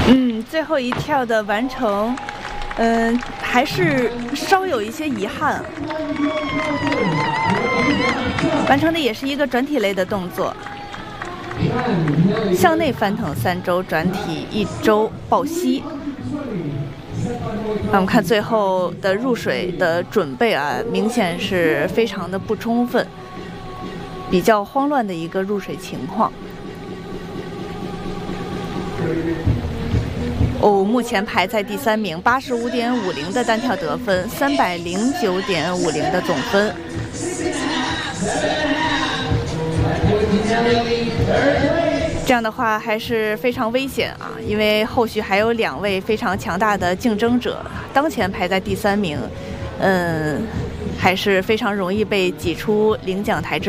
最后一跳的完成，还是稍有一些遗憾。完成的也是一个转体类的动作，向内翻腾3周，转体1周抱膝。那我们看最后的入水的准备啊，明显是非常的不充分，比较慌乱的一个入水情况。目前排在第3名，85.50的单跳得分，309.50的总分。这样的话还是非常危险啊，因为后续还有2位非常强大的竞争者，当前排在第3名，还是非常容易被挤出领奖台之